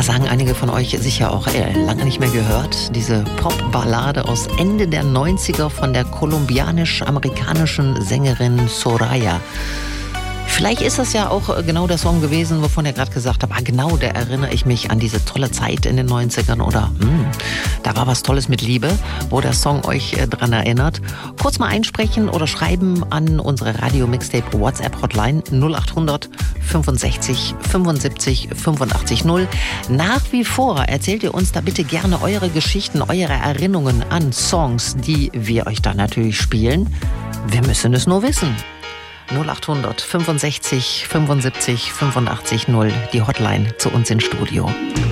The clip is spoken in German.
Ja, sagen einige von euch sicher auch lange nicht mehr gehört. Diese Pop-Ballade aus Ende der 90er von der kolumbianisch-amerikanischen Sängerin Soraya. Vielleicht ist das ja auch genau der Song gewesen, wovon ihr gerade gesagt habt, genau, da erinnere ich mich an diese tolle Zeit in den 90ern oder da war was Tolles mit Liebe, wo der Song euch dran erinnert. Kurz mal einsprechen oder schreiben an unsere Radio-Mixtape WhatsApp-Hotline 0800 65 75 85 0. Nach wie vor erzählt ihr uns da bitte gerne eure Geschichten, eure Erinnerungen an Songs, die wir euch dann natürlich spielen. Wir müssen es nur wissen. 0800 65 75 85 0, die Hotline zu uns ins Studio.